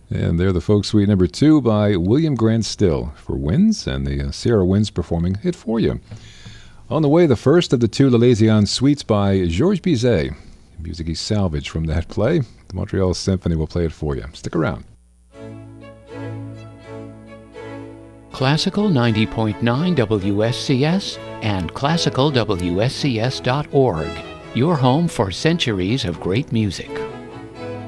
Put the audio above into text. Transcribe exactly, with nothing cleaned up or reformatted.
And they're the Folk Suite number two by William Grant Still for Winds, and the uh, Sierra Winds performing it for you. On the way, the first of the two L'Arlésienne suites by Georges Bizet. Music he salvaged from that play. The Montreal Symphony will play it for you. Stick around. Classical ninety point nine W S C S and classical W S C S dot org. Your home for centuries of great music.